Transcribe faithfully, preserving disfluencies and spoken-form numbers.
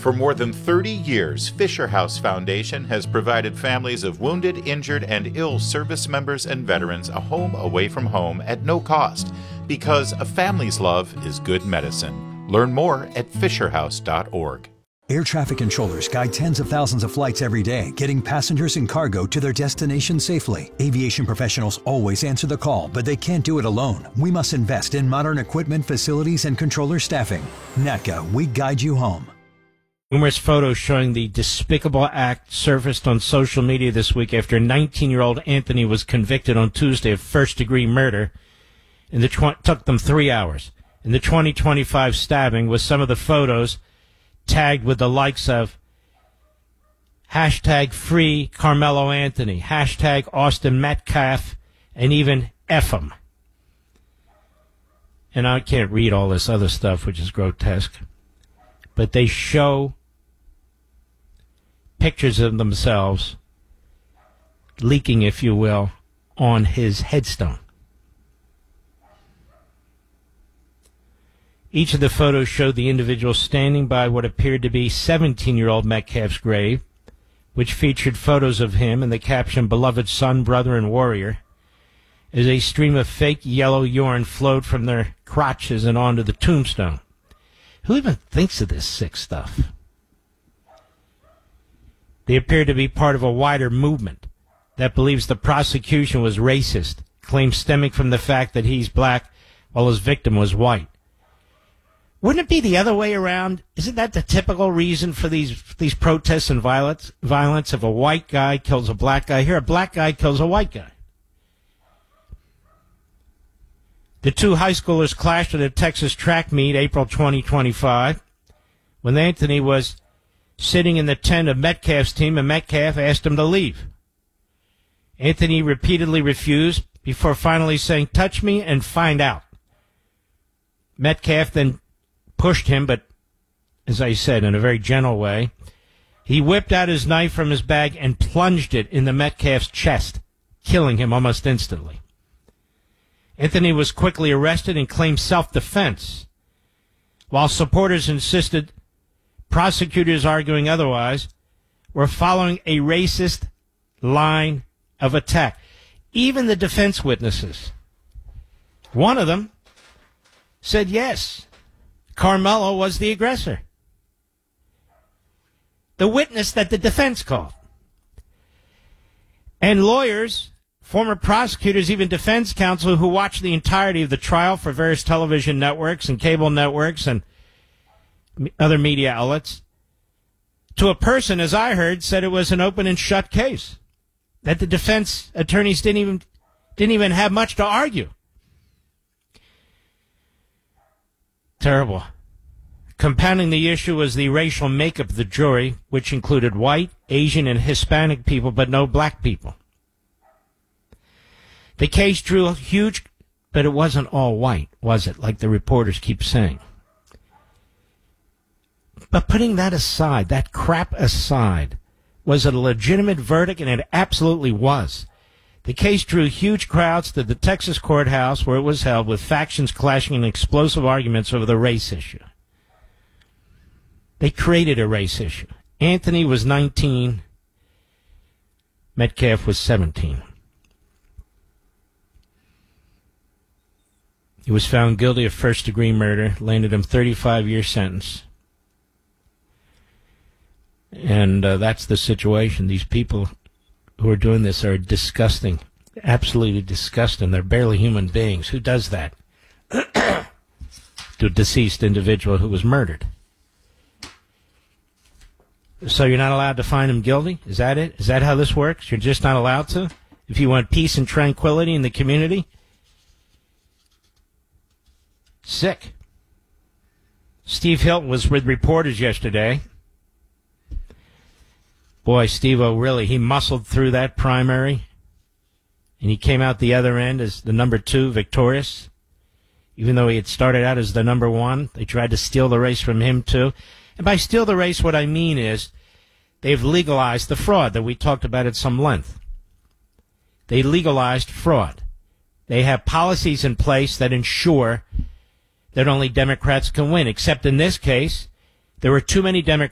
For more than thirty years, Fisher House Foundation has provided families of wounded, injured, and ill service members and veterans a home away from home at no cost, because a family's love is good medicine. Learn more at fisher house dot org. Air traffic controllers guide tens of thousands of flights every day, getting passengers and cargo to their destination safely. Aviation professionals always answer the call, but they can't do it alone. We must invest in modern equipment, facilities, and controller staffing. N A T C A, we guide you home. Numerous photos showing the despicable act surfaced on social media this week after nineteen-year-old Anthony was convicted on Tuesday of first-degree murder. And the tw- took them three hours. In the twenty twenty-five stabbing, with some of the photos tagged with the likes of hashtag free Carmelo Anthony, hashtag Austin Metcalf, and even F him. And I can't read all this other stuff, which is grotesque. But they show pictures of themselves leaking, if you will, on his headstone. Each of the photos showed the individual standing by what appeared to be seventeen-year-old Metcalf's grave, which featured photos of him and the caption, "Beloved son, brother, and warrior," as a stream of fake yellow urine flowed from their crotches and onto the tombstone. Who even thinks of this sick stuff? They appear to be part of a wider movement that believes the prosecution was racist, claims stemming from the fact that he's black while his victim was white. Wouldn't it be the other way around? Isn't that the typical reason for these these protests and violence? Violence if a white guy kills a black guy. Here, a black guy kills a white guy. The two high schoolers clashed at a Texas track meet April twenty twenty-five when Anthony was sitting in the tent of Metcalf's team and Metcalf asked him to leave. Anthony repeatedly refused before finally saying, "Touch me and find out." Metcalf then pushed him, but as I said, in a very gentle way. He whipped out his knife from his bag and plunged it in the Metcalf's chest, killing him almost instantly. Anthony was quickly arrested and claimed self-defense. While supporters insisted, prosecutors arguing otherwise, were following a racist line of attack. Even the defense witnesses. One of them said yes, Carmelo was the aggressor. The witness that the defense called. And lawyers, former prosecutors, even defense counsel who watched the entirety of the trial for various television networks and cable networks and other media outlets, to a person, as I heard, said it was an open and shut case, that the defense attorneys didn't even didn't even have much to argue. Terrible. Compounding the issue was the racial makeup of the jury, which included white, Asian, and Hispanic people, but no black people. The case drew a huge, but it wasn't all white, was it, like the reporters keep saying. But putting that aside, that crap aside, was it a legitimate verdict? And it absolutely was. The case drew huge crowds to the Texas courthouse where it was held, with factions clashing in explosive arguments over the race issue. They created a race issue. Anthony was nineteen. Metcalf was seventeen. He was found guilty of first-degree murder, landed him thirty-five year sentence. And uh, that's the situation. These people who are doing this are disgusting, absolutely disgusting. They're barely human beings. Who does that? To a deceased individual who was murdered. So you're not allowed to find him guilty? Is that it? Is that how this works? You're just not allowed to? If you want peace and tranquility in the community? Sick. Steve Hilton was with reporters yesterday. Boy, Steve-O, really, he muscled through that primary, and he came out the other end as the number two, victorious. Even though he had started out as the number one, they tried to steal the race from him, too. And by steal the race, what I mean is they've legalized the fraud that we talked about at some length. They legalized fraud. They have policies in place that ensure that only Democrats can win, except in this case, there were too many Democrats